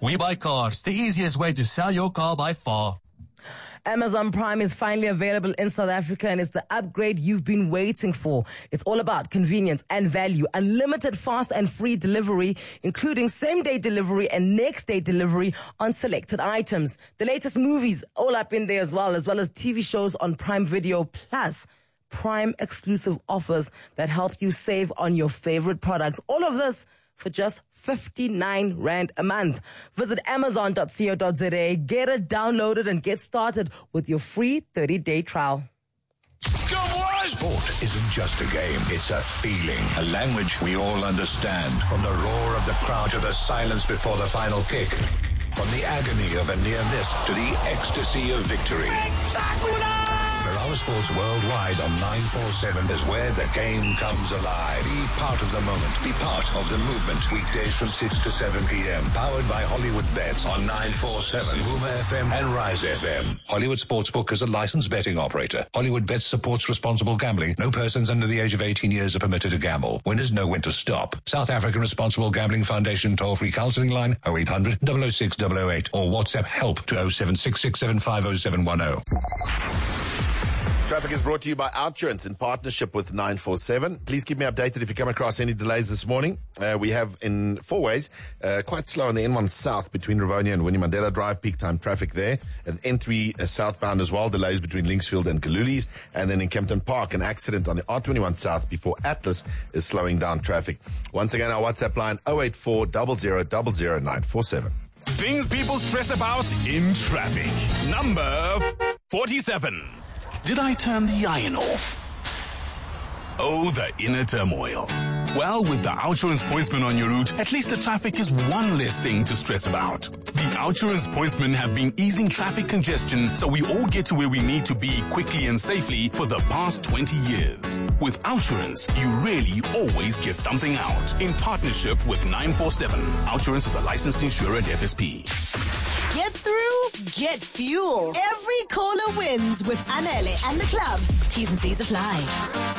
We Buy Cars, the easiest way to sell your car by far. Amazon Prime is finally available in South Africa and is the upgrade you've been waiting for. It's all about convenience and value, unlimited fast and free delivery, including same-day delivery and next-day delivery on selected items. The latest movies all up in there as well as TV shows on Prime Video, plus Prime exclusive offers that help you save on your favorite products. All of this for just 59 Rand a month. Visit amazon.co.za, get it downloaded and get started with your free 30-day trial. Go Boys! Sport isn't just a game, it's a feeling, a language we all understand. From the roar of the crowd to the silence before the final kick. From the agony of a near miss to the ecstasy of victory. Mirage Sports Worldwide on 947 is where the game comes alive. Be part of the moment. Be part of the movement. Weekdays from 6 to 7 p.m. Powered by Hollywood Bets on 947, Huma FM and Rise FM. Hollywood Sportsbook is a licensed betting operator. Hollywood Bets supports responsible gambling. No persons under the age of 18 years are permitted to gamble. Winners know when to stop. South African Responsible Gambling Foundation toll-free counseling line 0800 006 008 or WhatsApp help to 0766750710. Traffic is brought to you by Outsurance in partnership with 947. Please keep me updated if you come across any delays this morning. We have in four ways, quite slow on the N1 South between Rivonia and Winnie Mandela Drive, peak time traffic there. And N3 southbound as well, delays between Linksfield and Kalulis. And then in Kempton Park, an accident on the R21 South before Atlas is slowing down traffic. Once again, our WhatsApp line 084 0000 947. Things people stress about in traffic. Number 47. Did I turn the iron off? Oh, the inner turmoil. Well, with the Outsurance Pointsman on your route, at least the traffic is one less thing to stress about. The Outsurance Pointsmen have been easing traffic congestion so we all get to where we need to be quickly and safely for the past 20 years. With Outsurance, you really always get something out. In partnership with 947. Outsurance is a licensed insurer and FSP. Get through, get fuel. Every caller wins with Anele and the club. T's and C's apply.